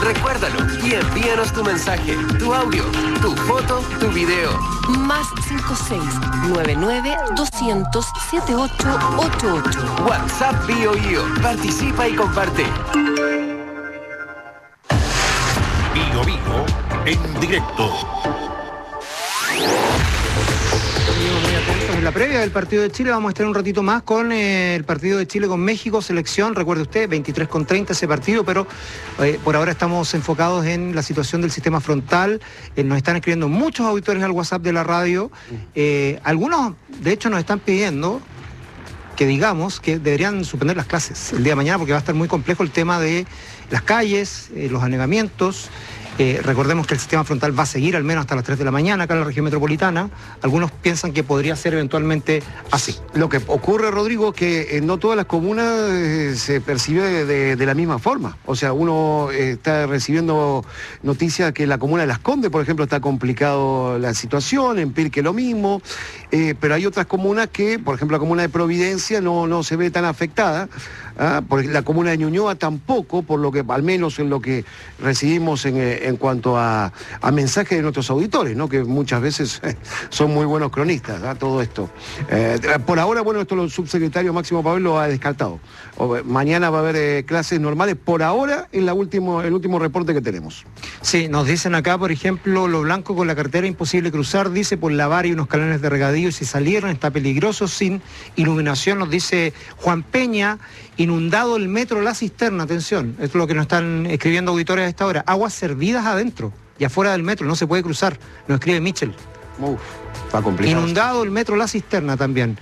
Recuérdalo y envíanos tu mensaje, tu audio, tu foto, tu video. Más 56-99-200-7888. WhatsApp Bio. Participa y comparte. Bio en directo. Muy atentos en la previa del partido de Chile. Vamos a estar un ratito más con el partido de Chile con México, selección. Recuerde usted, 23:30 ese partido, pero por ahora estamos enfocados en la situación del sistema frontal. Nos están escribiendo muchos auditores al WhatsApp de la radio. Algunos, de hecho, nos están pidiendo que digamos que deberían suspender las clases el día de mañana porque va a estar muy complejo el tema de las calles, los anegamientos. Recordemos que el sistema frontal va a seguir al menos hasta las 3 de la mañana acá en la región metropolitana. Algunos piensan que podría ser eventualmente así. Lo que ocurre, Rodrigo, es que no todas las comunas se percibe de la misma forma. O sea, uno está recibiendo noticias que en la comuna de Las Condes, por ejemplo, está complicado la situación, en Pirque lo mismo, pero hay otras comunas que, por ejemplo, la comuna de Providencia no se ve tan afectada. Por la comuna de Ñuñoa tampoco, por lo que al menos en lo que recibimos en cuanto a mensajes de nuestros auditores, ¿no? Que muchas veces son muy buenos cronistas, todo esto. Por ahora, bueno, esto el subsecretario Máximo Pavel lo ha descartado. Mañana va a haber clases normales, por ahora el último reporte que tenemos. Sí, nos dicen acá, por ejemplo, Lo Blanco con la carretera imposible cruzar, dice, por la vara y unos canales de regadío, y si salieron está peligroso, sin iluminación, nos dice Juan Peña. Inundado el metro La Cisterna, atención, esto es lo que nos están escribiendo auditores a esta hora. Aguas servidas adentro y afuera del metro, no se puede cruzar, nos escribe Michel. Está complicado. Inundado el metro La Cisterna también.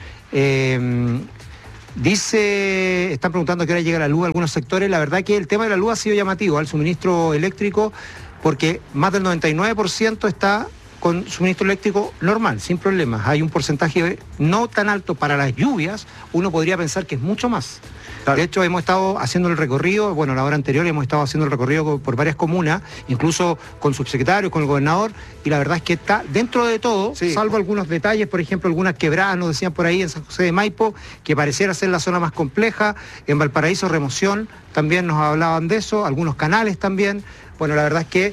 Dice, están preguntando a qué hora llega la luz a algunos sectores. La verdad que el tema de la luz ha sido llamativo al suministro eléctrico, porque más del 99% está con suministro eléctrico normal, sin problemas. Hay un porcentaje no tan alto para las lluvias, uno podría pensar que es mucho más. Claro. De hecho, hemos estado haciendo el recorrido, bueno, la hora anterior hemos estado haciendo el recorrido por varias comunas, incluso con subsecretarios, con el gobernador, y la verdad es que está dentro de todo, sí, salvo algunos detalles, por ejemplo, algunas quebradas, nos decían por ahí en San José de Maipo, que pareciera ser la zona más compleja, en Valparaíso, Remoción, también nos hablaban de eso, algunos canales también. Bueno, la verdad es que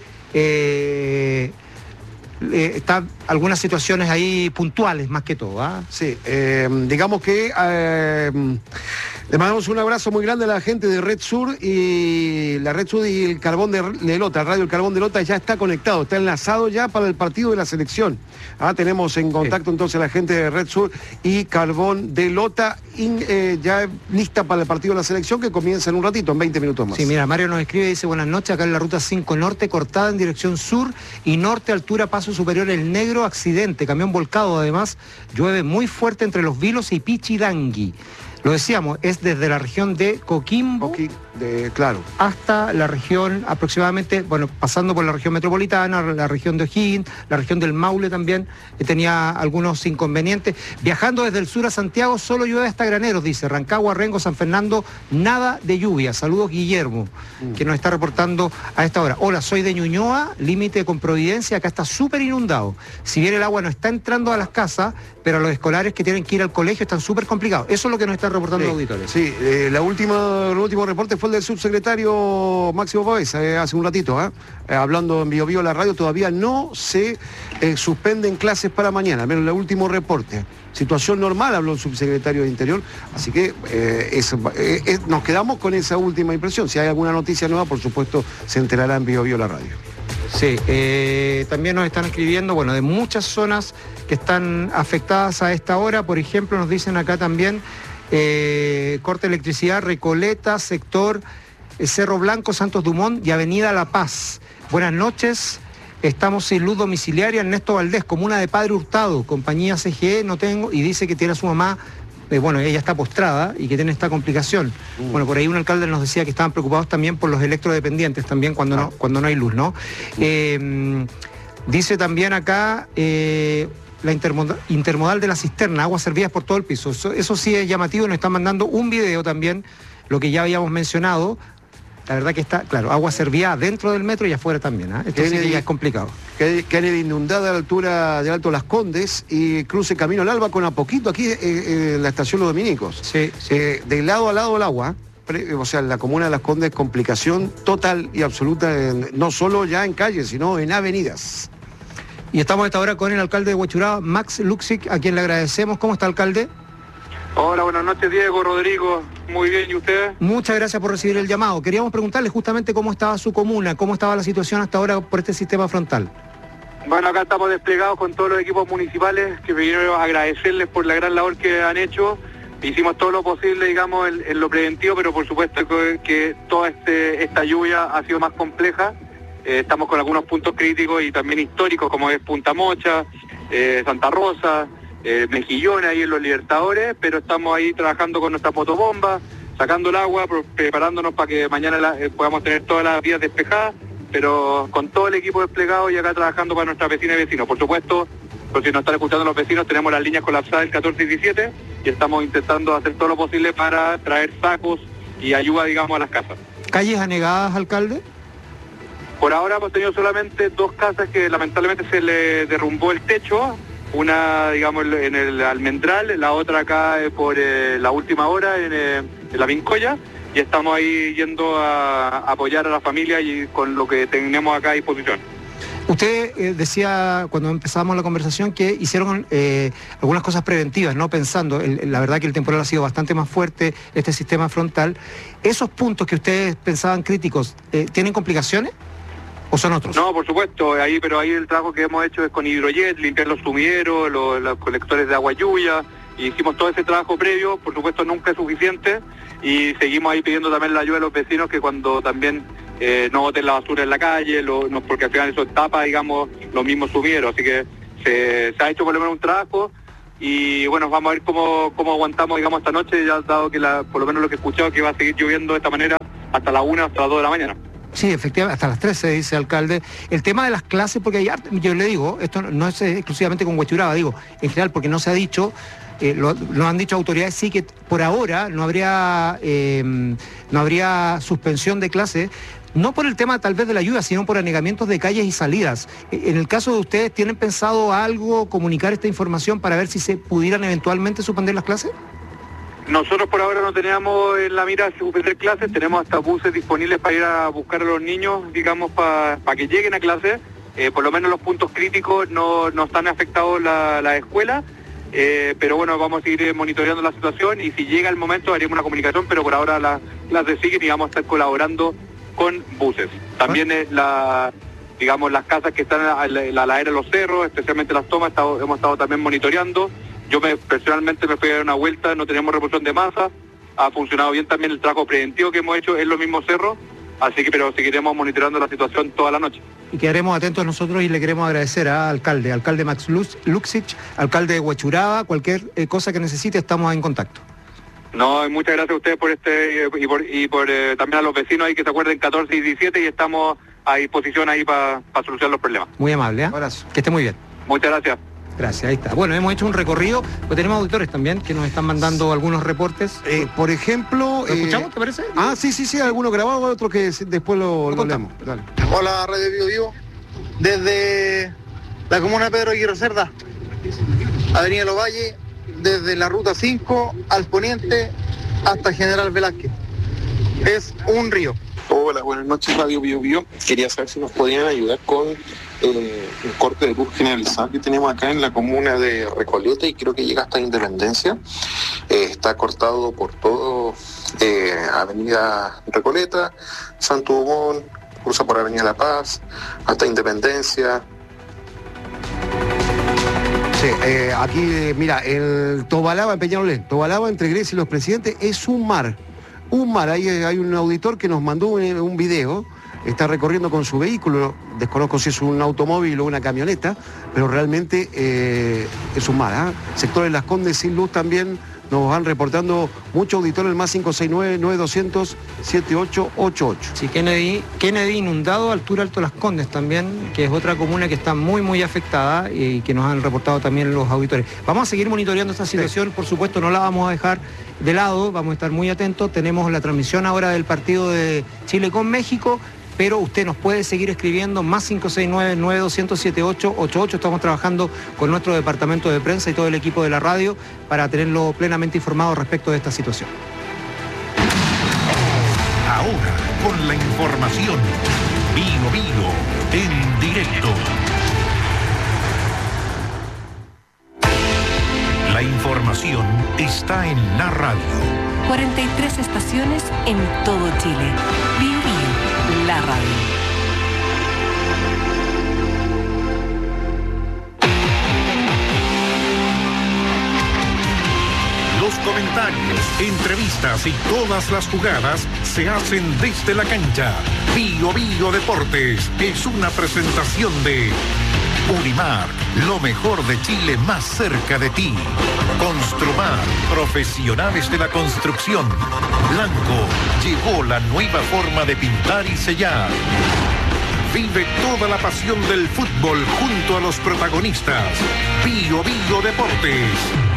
están algunas situaciones ahí puntuales más que todo. Sí, digamos que le mandamos un abrazo muy grande a la gente de Red Sur, y la Red Sur y el Carbón de Lota, Radio El Carbón de Lota ya está conectado, está enlazado ya para el partido de la selección. Tenemos en contacto entonces a la gente de Red Sur y Carbón de Lota, ya lista para el partido de la selección que comienza en un ratito, en 20 minutos más. Sí, mira, Mario nos escribe y dice: buenas noches, acá en la ruta 5 Norte, cortada en dirección sur y norte, altura Paso Superior El Negro, accidente, camión volcado, además llueve muy fuerte entre Los Vilos y Pichidangui. Lo decíamos, es desde la región de Coquimbo, claro, hasta la región aproximadamente, bueno, pasando por la región metropolitana, la región de O'Higgins, la región del Maule también, tenía algunos inconvenientes. Viajando desde el sur a Santiago, solo llueve hasta Graneros, dice, Rancagua, Rengo, San Fernando, nada de lluvia. Saludos, Guillermo, que nos está reportando a esta hora. Hola, soy de Ñuñoa, límite con Providencia, acá está súper inundado. Si bien el agua no está entrando a las casas, pero los escolares que tienen que ir al colegio están súper complicados. Eso es lo que nos están reportando los auditores. Sí, el último reporte fue el del subsecretario Máximo Pavés, hace un ratito, hablando en Bio la radio, todavía no se suspenden clases para mañana, al menos el último reporte. Situación normal, habló el subsecretario de Interior, así que nos quedamos con esa última impresión. Si hay alguna noticia nueva, por supuesto, se enterará en Bio la radio. Sí, también nos están escribiendo, bueno, de muchas zonas que están afectadas a esta hora. Por ejemplo, nos dicen acá también, corte de electricidad, Recoleta, sector Cerro Blanco, Santos Dumont y Avenida La Paz. Buenas noches, estamos sin luz domiciliaria. Ernesto Valdés, comuna de Padre Hurtado, compañía CGE, no tengo, y dice que tiene a su mamá, bueno, ella está postrada y que tiene esta complicación. Bueno, por ahí un alcalde nos decía que estaban preocupados también por los electrodependientes, también cuando no hay luz, ¿no? Dice también acá, la intermodal de La Cisterna, aguas servidas por todo el piso. Eso sí es llamativo, nos están mandando un video también, lo que ya habíamos mencionado. La verdad que está, claro, agua servida dentro del metro y afuera también. Esto sí que ya es complicado. Kennedy inundada a la altura del Alto Las Condes y cruce Camino al Alba con a poquito aquí en la estación Los Dominicos. Sí, sí. De lado a lado el agua. o sea, la comuna de Las Condes, complicación total y absoluta, no solo ya en calles, sino en avenidas. Y estamos a esta hora con el alcalde de Huechuraba, Max Luksic, a quien le agradecemos. ¿Cómo está, alcalde? Hola, buenas noches, Diego, Rodrigo. Muy bien, ¿y usted? Muchas gracias por recibir el llamado. Queríamos preguntarle justamente cómo estaba su comuna, cómo estaba la situación hasta ahora por este sistema frontal. Bueno, acá estamos desplegados con todos los equipos municipales que vinieron a agradecerles por la gran labor que han hecho. Hicimos todo lo posible, digamos, en lo preventivo, pero por supuesto que toda esta lluvia ha sido más compleja. Estamos con algunos puntos críticos y también históricos, como es Punta Mocha, Santa Rosa, Mejillones ahí en los Libertadores, pero estamos ahí trabajando con nuestra motobomba, sacando el agua, preparándonos para que mañana podamos tener todas las vías despejadas, pero con todo el equipo desplegado y acá trabajando para nuestras vecinas y vecinos. Por supuesto, por si nos están escuchando los vecinos, tenemos las líneas colapsadas del 14 y 17 y estamos intentando hacer todo lo posible para traer sacos y ayuda, digamos, a las casas. ¿Calles anegadas, alcalde? Por ahora hemos tenido solamente 2 casas que lamentablemente se le derrumbó el techo, una, digamos, en el Almendral, la otra acá por la última hora en la Vincoya, y estamos ahí yendo a apoyar a la familia y con lo que tenemos acá a disposición. Usted decía cuando empezamos la conversación que hicieron algunas cosas preventivas, ¿no? Pensando, la verdad que el temporal ha sido bastante más fuerte, este sistema frontal. ¿Esos puntos que ustedes pensaban críticos, tienen complicaciones o son otros? No, por supuesto, pero ahí el trabajo que hemos hecho es con hidrojet, limpiar los sumideros, los colectores de agua lluvia, y hicimos todo ese trabajo previo. Por supuesto nunca es suficiente, y seguimos ahí pidiendo también la ayuda de los vecinos que cuando también no boten la basura en la calle, porque al final eso tapa, digamos, los mismos sumideros, así que se ha hecho por lo menos un trabajo, y bueno, vamos a ver cómo aguantamos, digamos, esta noche, ya dado que por lo menos lo que he escuchado que va a seguir lloviendo de esta manera hasta la 1, hasta las 2 de la mañana. Sí, efectivamente, hasta las 13, dice el alcalde. El tema de las clases, porque yo le digo, esto no es exclusivamente con Huechuraba, digo, en general, porque no se ha dicho, lo han dicho autoridades, sí que por ahora no habría suspensión de clases, no por el tema tal vez de la lluvia, sino por anegamientos de calles y salidas. En el caso de ustedes, ¿tienen pensado algo, comunicar esta información para ver si se pudieran eventualmente suspender las clases? Nosotros por ahora no teníamos en la mira suspender clases, tenemos hasta buses disponibles para ir a buscar a los niños, digamos, para que lleguen a clase. Por lo menos los puntos críticos no están afectados la escuela, pero bueno, vamos a seguir monitoreando la situación y si llega el momento haríamos una comunicación, pero por ahora las clases siguen y vamos a estar colaborando con buses. También digamos, las casas que están a la ladera de los cerros, especialmente las tomas, hemos estado también monitoreando. Yo personalmente me fui a dar una vuelta, no teníamos reposición de masa, ha funcionado bien también el trabajo preventivo que hemos hecho en los mismos cerros, pero seguiremos monitoreando la situación toda la noche. Y quedaremos atentos nosotros y le queremos agradecer al alcalde Max Luksic, alcalde de Huechuraba, cualquier cosa que necesite, estamos en contacto. No, muchas gracias a ustedes por y por también a los vecinos ahí que se acuerden 14 y 17 y estamos a disposición ahí para solucionar los problemas. Muy amable, ¿eh? Abrazo. Que esté muy bien. Muchas gracias. Gracias, ahí está. Bueno, hemos hecho un recorrido, pues tenemos auditores también que nos están mandando algunos reportes. Por ejemplo... ¿Lo escuchamos, te parece? Sí, algunos grabados, otros que después lo leemos. Dale. Hola, Radio Bio Vivo. Desde la comuna de Pedro Aguirre Cerda, Avenida Los Valles, desde la ruta 5 al poniente hasta General Velázquez. Es un río. Hola, buenas noches, Radio Bio Bio. Quería saber si nos podían ayudar con un corte de luz generalizado que tenemos acá en la comuna de Recoleta y creo que llega hasta Independencia. Está cortado por todo Avenida Recoleta, Santo Dumont, cruza por Avenida La Paz, hasta Independencia. Sí, aquí, mira, el Tobalaba en Peñalolén, Tobalaba entre Grecia y los Presidentes es un mar. Ahí hay un auditor que nos mandó un video, está recorriendo con su vehículo, desconozco si es un automóvil o una camioneta, pero realmente es un mar. Sector de Las Condes sin luz también nos van reportando muchos auditores, el más 569-9200-7888. Sí, Kennedy inundado, altura Alto Las Condes también, que es otra comuna que está muy afectada y que nos han reportado también los auditores. Vamos a seguir monitoreando esta situación, por supuesto no la vamos a dejar de lado, vamos a estar muy atentos. Tenemos la transmisión ahora del partido de Chile con México, pero usted nos puede seguir escribiendo, más 569-9200-7888. Estamos trabajando con nuestro departamento de prensa y todo el equipo de la radio para tenerlo plenamente informado respecto de esta situación. con la información. Bio en directo. La información está en la radio. 43 estaciones en todo Chile. Bio, la radio. Los comentarios, entrevistas y todas las jugadas se hacen desde la cancha. Bio Deportes es una presentación de Unimar, lo mejor de Chile más cerca de ti. Construmar, profesionales de la construcción. Blanco llegó la nueva forma de pintar y sellar. Vive toda la pasión del fútbol junto a los protagonistas. Bio Deportes.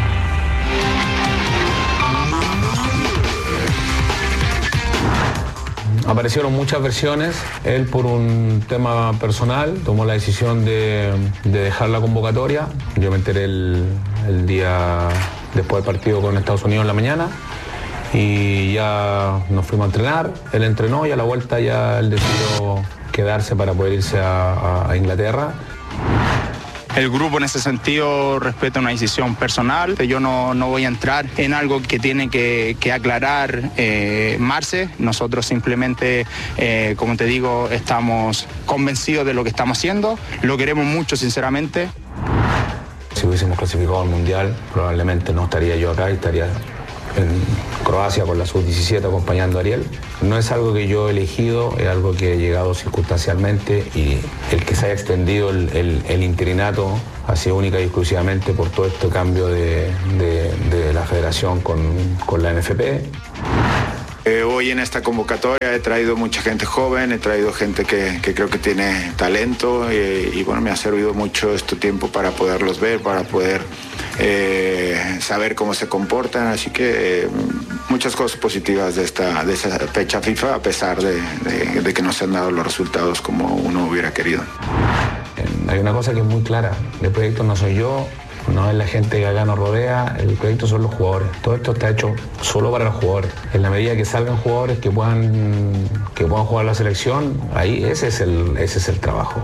Aparecieron muchas versiones. Él, por un tema personal, tomó la decisión de dejar la convocatoria. Yo me enteré el día después del partido con Estados Unidos en la mañana y ya nos fuimos a entrenar. Él entrenó y a la vuelta ya él decidió quedarse para poder irse a Inglaterra. El grupo en ese sentido respeta una decisión personal. Yo no voy a entrar en algo que tiene que aclarar Marce. Nosotros simplemente, como te digo, estamos convencidos de lo que estamos haciendo. Lo queremos mucho, sinceramente. Si hubiésemos clasificado al Mundial, probablemente no estaría yo acá y estaría en Croacia con la sub-17 acompañando a Ariel. No es algo que yo he elegido, es algo que he llegado circunstancialmente y el que se haya extendido el interinato ha sido única y exclusivamente por todo este cambio de la federación con la NFP. Hoy en esta convocatoria he traído mucha gente joven, he traído gente que creo que tiene talento y bueno, me ha servido mucho este tiempo para poderlos ver, para poder saber cómo se comportan, así que muchas cosas positivas de esta fecha FIFA, a pesar de que no se han dado los resultados como uno hubiera querido. Hay una cosa que es muy clara, el proyecto no soy yo, no es la gente que acá nos rodea, el proyecto son los jugadores. Todo esto está hecho solo para los jugadores. En la medida que salgan jugadores que puedan jugar la selección, ahí ese es el trabajo.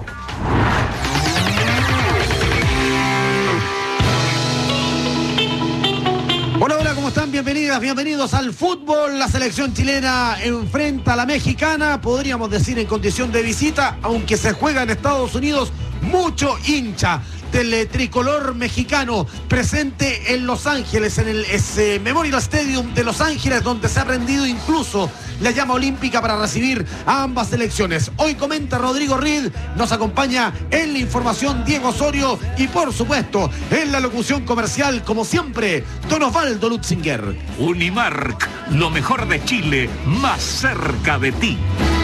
Hola, ¿cómo están? Bienvenidos al fútbol. La selección chilena enfrenta a la mexicana, podríamos decir en condición de visita, aunque se juega en Estados Unidos, mucho hincha del tricolor mexicano presente en Los Ángeles, en el Memorial Stadium de Los Ángeles, donde se ha rendido incluso la llama olímpica para recibir a ambas selecciones. Hoy comenta Rodrigo Reed, nos acompaña en la información Diego Osorio y por supuesto en la locución comercial, como siempre, Don Osvaldo Lutzinger. Unimark, lo mejor de Chile más cerca de ti.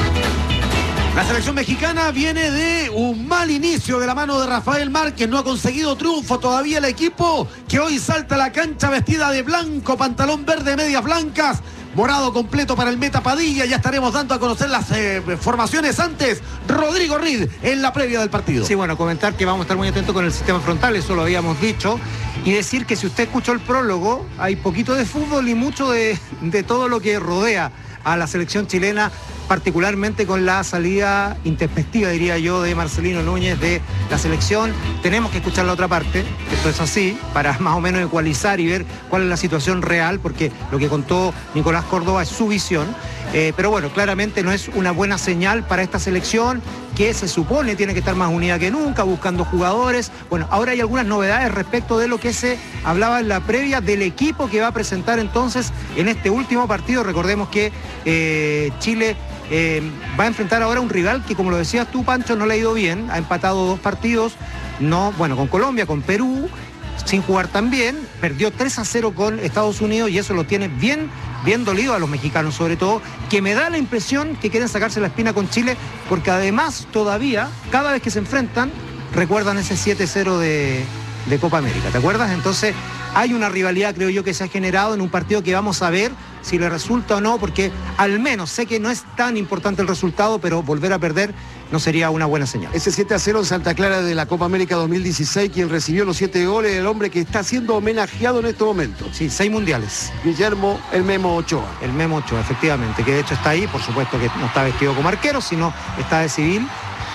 La selección mexicana viene de un mal inicio de la mano de Rafael Márquez, no ha conseguido triunfo todavía el equipo, que hoy salta a la cancha vestida de blanco, pantalón verde, medias blancas, morado completo para el Meta Padilla. Ya estaremos dando a conocer las formaciones. Antes, Rodrigo Reed en la previa del partido. Sí, bueno, comentar que vamos a estar muy atentos con el sistema frontal, eso lo habíamos dicho, y decir que si usted escuchó el prólogo, hay poquito de fútbol y mucho de todo lo que rodea a la selección chilena, particularmente con la salida intempestiva, diría yo, de Marcelino Núñez de la selección. Tenemos que escuchar la otra parte, esto es así, para más o menos ecualizar y ver cuál es la situación real, porque lo que contó Nicolás Córdoba es su visión. Pero bueno, claramente no es una buena señal para esta selección, que se supone tiene que estar más unida que nunca, buscando jugadores. Bueno, ahora hay algunas novedades respecto de lo que se hablaba en la previa del equipo que va a presentar entonces en este último partido. Recordemos que Chile va a enfrentar ahora un rival que, como lo decías tú, Pancho, no le ha ido bien, ha empatado 2 partidos, con Colombia, con Perú, sin jugar tan bien, perdió 3-0 con Estados Unidos y eso lo tiene bien dolido a los mexicanos, sobre todo, que me da la impresión que quieren sacarse la espina con Chile, porque además todavía, cada vez que se enfrentan, recuerdan ese 7-0 de Copa América, ¿te acuerdas? Entonces, hay una rivalidad, creo yo, que se ha generado en un partido que vamos a ver si le resulta o no, porque al menos sé que no es tan importante el resultado, pero volver a perder no sería una buena señal. Ese 7-0 en Santa Clara de la Copa América 2016, quien recibió los 7 goles, el hombre que está siendo homenajeado en estos momentos. Sí, 6 mundiales. Guillermo el Memo Ochoa. El Memo Ochoa, efectivamente, que de hecho está ahí, por supuesto que no está vestido como arquero, sino está de civil.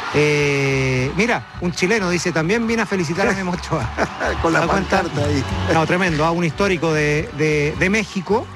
Mira, un chileno dice, también viene a felicitar a Memo Ochoa. Con la pancarta ahí. No, tremendo, un histórico de México,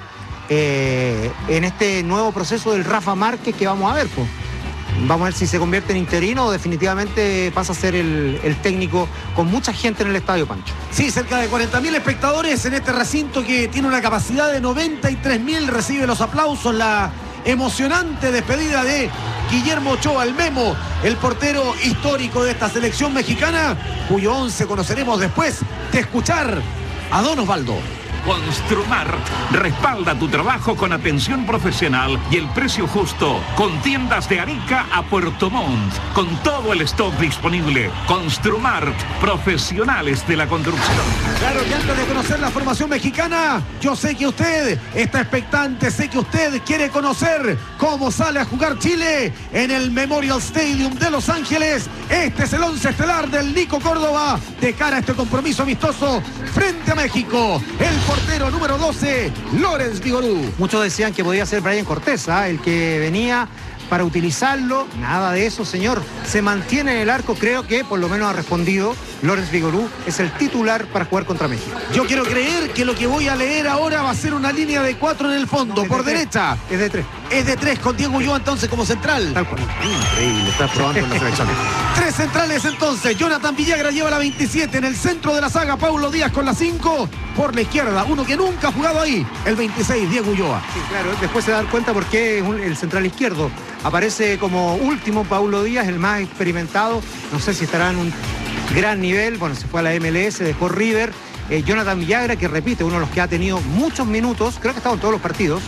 en este nuevo proceso del Rafa Márquez que vamos a ver, pues. Vamos a ver si se convierte en interino o definitivamente pasa a ser el técnico con mucha gente en el estadio, Pancho. Sí, cerca de 40.000 espectadores en este recinto que tiene una capacidad de 93.000, recibe los aplausos, la emocionante despedida de Guillermo Ochoa, el Memo, el portero histórico de esta selección mexicana, cuyo 11 conoceremos después de escuchar a Don Osvaldo. Construmart respalda tu trabajo con atención profesional y el precio justo, con tiendas de Arica a Puerto Montt, con todo el stock disponible. Construmart, profesionales de la construcción. Claro que antes de conocer la formación mexicana, yo sé que usted está expectante, sé que usted quiere conocer cómo sale a jugar Chile en el Memorial Stadium de Los Ángeles. Este es el 11 estelar del Nico Córdoba de cara a este compromiso amistoso frente a México. El portero número 12, Lorenz Vigorú. Muchos decían que podía ser Brian Cortés, el que venía para utilizarlo. Nada de eso, señor. Se mantiene en el arco, creo que por lo menos ha respondido. Lorenz Vigorú es el titular para jugar contra México. Yo quiero creer que lo que voy a leer ahora va a ser una línea de 4 en el fondo, por derecha. Es de 3. Es de 3 con Diego Ulloa entonces como central. Tal cual. Increíble, está probando en la selección. 3 centrales entonces. Jonathan Villagra lleva la 27 en el centro de la saga. Paulo Díaz con la 5 por la izquierda. Uno que nunca ha jugado ahí, el 26, Diego Ulloa. Sí, claro. Después se da cuenta por qué el central izquierdo aparece como último Paulo Díaz, el más experimentado. No sé si estará en un gran nivel. Bueno, se fue a la MLS, dejó River. Jonathan Villagra, que repite, uno de los que ha tenido muchos minutos, creo que ha estado en todos los partidos.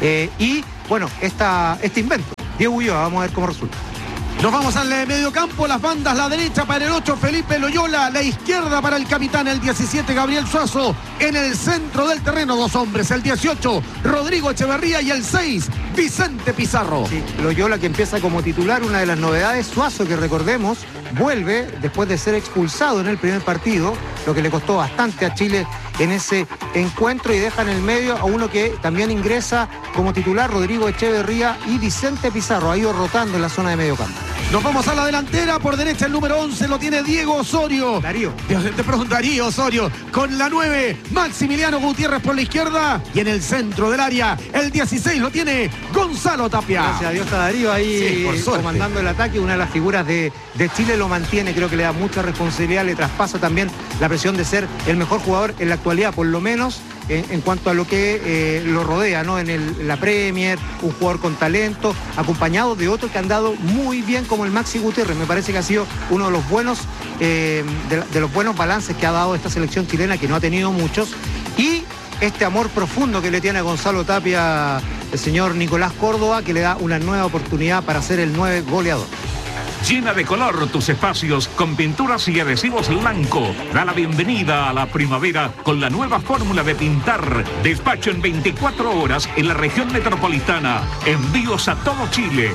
Y bueno, este invento, Diego Ulloa, vamos a ver cómo resulta. Nos vamos al medio campo, las bandas, la derecha para el 8, Felipe Loyola, la izquierda para el capitán, el 17, Gabriel Suazo, en el centro del terreno, 2 hombres, el 18, Rodrigo Echeverría y el 6, Vicente Pizarro. Sí, Loyola que empieza como titular, una de las novedades, Suazo que recordemos, vuelve después de ser expulsado en el primer partido, lo que le costó bastante a Chile en ese encuentro, y deja en el medio a uno que también ingresa como titular, Rodrigo Echeverría y Vicente Pizarro, ha ido rotando en la zona de medio campo. Nos vamos a la delantera, por derecha el número 11 lo tiene Diego Osorio. Darío. Te preguntaría, Osorio. Con la 9, Maximiliano Gutiérrez por la izquierda. Y en el centro del área, el 16 lo tiene Gonzalo Tapia. Gracias a Dios está Darío ahí, sí, comandando el ataque. Una de las figuras de Chile lo mantiene, creo que le da mucha responsabilidad, le traspasa también la presión de ser el mejor jugador en la actualidad, por lo menos en cuanto a lo que lo rodea, ¿no? En la Premier, un jugador con talento, acompañado de otro que han dado muy bien como el Maxi Gutiérrez. Me parece que ha sido uno de los buenos de los buenos balances que ha dado esta selección chilena, que no ha tenido muchos, y este amor profundo que le tiene a Gonzalo Tapia el señor Nicolás Córdoba, que le da una nueva oportunidad para ser el 9 goleador. Llena de color tus espacios con pinturas y adhesivos Lanco. Da la bienvenida a la primavera con la nueva fórmula de pintar. Despacho en 24 horas en la región metropolitana. Envíos a todo Chile.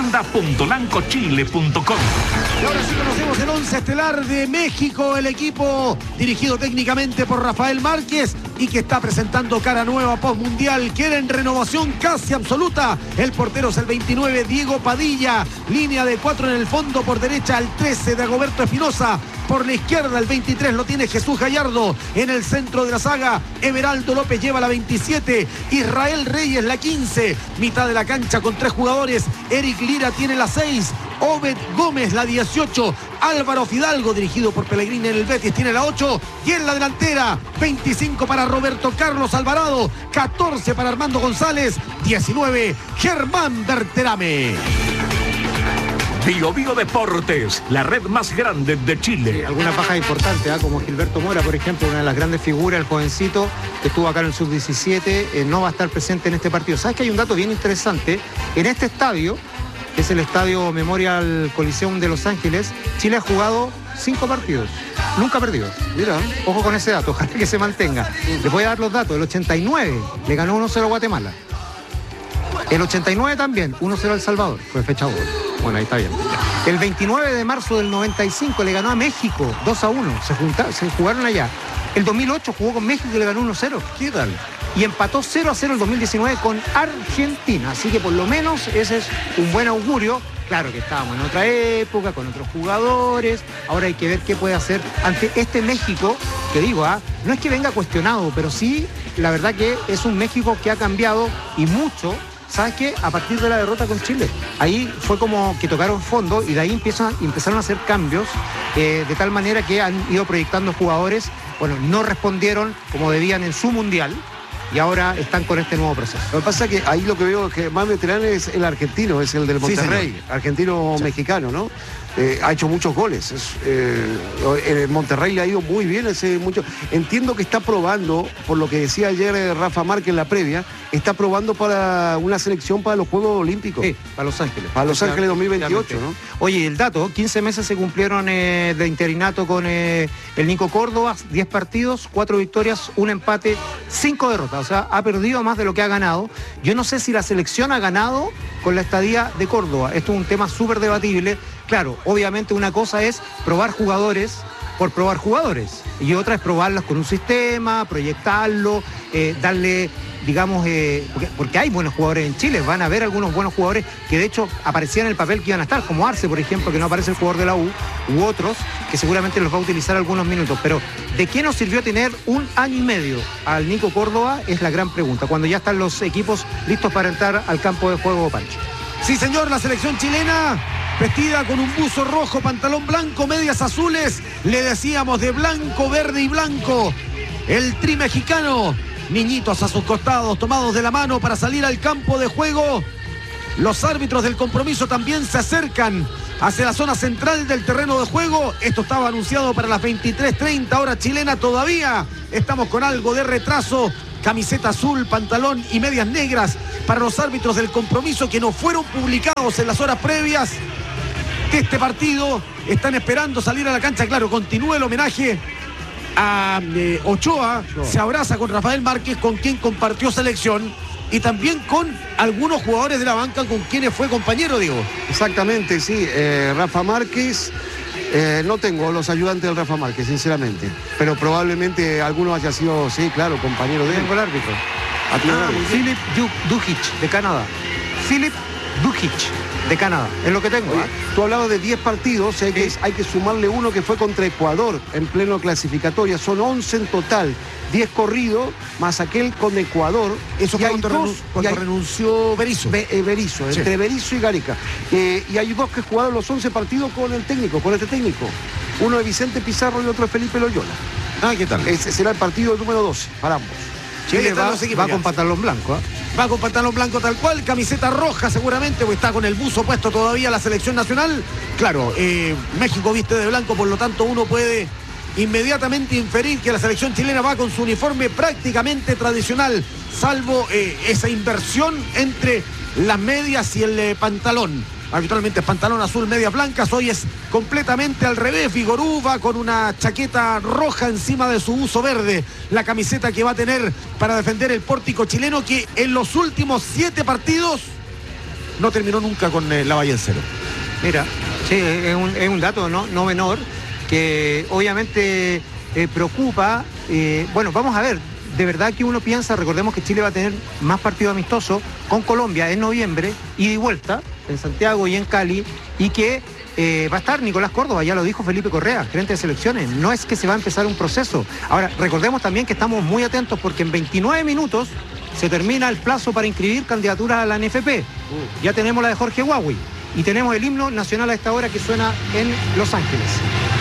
Tienda.lancochile.com. Y ahora sí conocemos el 11 estelar de México, el equipo dirigido técnicamente por Rafael Márquez y que está presentando cara nueva postmundial. Quieren renovación casi absoluta. El portero es el 29, Diego Padilla. Línea de 4 en el fondo, por derecha el 13 de Agoberto Espinosa. Por la izquierda el 23 lo tiene Jesús Gallardo. En el centro de la saga, Everaldo López lleva la 27. Israel Reyes la 15. Mitad de la cancha con 3 jugadores. Eric Lira tiene la 6. Obed Gómez la 18. Álvaro Fidalgo, dirigido por Pellegrini en el Betis, tiene la 8. Y en la delantera, 25 para Roberto Carlos Alvarado. 14 para Armando González. 19, Germán Berterame. Bio Bio Deportes, la red más grande de Chile. Sí, algunas bajas importantes, como Gilberto Mora, por ejemplo, una de las grandes figuras, el jovencito que estuvo acá en el Sub-17, no va a estar presente en este partido. ¿Sabes que hay un dato bien interesante? En este estadio, que es el Estadio Memorial Coliseum de Los Ángeles, Chile ha jugado 5 partidos. nunca ha perdido. Mira. Ojo con ese dato, ojalá que se mantenga. Les voy a dar los datos. El 89 le ganó 1-0 a Guatemala. El 89 también, 1-0 a El Salvador. Fue fecha doble. Bueno, ahí está bien. El 29 de marzo del 95 le ganó a México 2-1. Se jugaron allá. El 2008 jugó con México y le ganó 1-0. ¿Qué tal? Y empató 0-0 el 2019 con Argentina. Así que por lo menos ese es un buen augurio. Claro que estábamos en otra época, con otros jugadores. Ahora hay que ver qué puede hacer ante este México, que digo, no es que venga cuestionado, pero sí, la verdad que es un México que ha cambiado y mucho. ¿Sabes qué? A partir de la derrota con Chile. Ahí fue como que tocaron fondo y de ahí empezaron a hacer cambios de tal manera que han ido proyectando jugadores. Bueno, no respondieron como debían en su mundial y ahora están con este nuevo proceso. Lo que pasa es que ahí lo que veo que más veterano es el argentino, es el del Monterrey, sí, argentino-mexicano, ¿no? Ha hecho muchos goles. En Monterrey le ha ido muy bien. Entiendo que está probando, por lo que decía ayer Rafa Márquez en la previa, está probando para una selección para los Juegos Olímpicos. Sí, para Los Ángeles. Para Los Ángeles 2028, ¿no? Oye, el dato, 15 meses se cumplieron de interinato con el Nico Córdoba, 10 partidos, 4 victorias, 1 empate, 5 derrotas. O sea, ha perdido más de lo que ha ganado. Yo no sé si la selección ha ganado con la estadía de Córdoba. Esto es un tema súper debatible. Claro, obviamente una cosa es probar jugadores por probar jugadores y otra es probarlos con un sistema, proyectarlo, darle, digamos, porque hay buenos jugadores en Chile, van a haber algunos buenos jugadores que de hecho aparecían en el papel que iban a estar, como Arce, por ejemplo, que no aparece el jugador de la U, u otros que seguramente los va a utilizar algunos minutos. Pero ¿de qué nos sirvió tener 1 año y medio al Nico Córdoba? Es la gran pregunta, cuando ya están los equipos listos para entrar al campo de juego, Pancho. Sí, señor, la selección chilena vestida con un buzo rojo, pantalón blanco, medias azules. Le decíamos de blanco, verde y blanco. El tri mexicano. Niñitos a sus costados, tomados de la mano para salir al campo de juego. Los árbitros del compromiso también se acercan hacia la zona central del terreno de juego. Esto estaba anunciado para las 23:30 hora chilena. Todavía estamos con algo de retraso. Camiseta azul, pantalón y medias negras para los árbitros del compromiso que no fueron publicados en las horas previas de este partido. Están esperando salir a la cancha. Claro, continúa el homenaje a Ochoa. Se abraza con Rafael Márquez, con quien compartió selección, y también con algunos jugadores de la banca con quienes fue compañero, Diego. Exactamente, sí. Rafa Márquez, no tengo los ayudantes del Rafa Márquez, sinceramente, pero probablemente alguno haya sido, sí, claro, compañero de él. Tengo el árbitro. Philip Dujic, de Canadá. Philip Dujic, de Canadá, es lo que tengo. Oye, tú hablabas de 10 partidos, hay que sumarle uno que fue contra Ecuador en pleno clasificatoria, son 11 en total, 10 corridos, más aquel con Ecuador. Eso fue cuando renunció Berizzo. Berizzo, sí. Entre Berizzo y Gareca. Y hay dos que jugaron los 11 partidos con el técnico, con este técnico. Uno de Vicente Pizarro y otro de Felipe Loyola. ¿Qué tal? Ese será el partido número 12 para ambos. Chile va con pantalón blanco, Va con pantalón blanco tal cual, camiseta roja seguramente, porque está con el buzo puesto todavía la selección nacional. Claro, México viste de blanco, por lo tanto uno puede inmediatamente inferir que la selección chilena va con su uniforme prácticamente tradicional, salvo esa inversión entre las medias y el pantalón. Habitualmente es pantalón azul, medias blancas. Hoy es completamente al revés. Vigorú va con una chaqueta roja encima de su buzo verde. La camiseta que va a tener para defender el pórtico chileno, que en los últimos 7 partidos no terminó nunca con la valla en cero. Mira, sí, es un dato no menor que obviamente preocupa. Bueno, vamos a ver. De verdad que uno piensa, recordemos que Chile va a tener más partidos amistosos con Colombia en noviembre, ida y vuelta, en Santiago y en Cali, y que va a estar Nicolás Córdoba, ya lo dijo Felipe Correa, gerente de selecciones. No es que se va a empezar un proceso. Ahora, recordemos también que estamos muy atentos porque en 29 minutos se termina el plazo para inscribir candidaturas a la NFP. Ya tenemos la de Jorge Huawei y tenemos el himno nacional a esta hora que suena en Los Ángeles.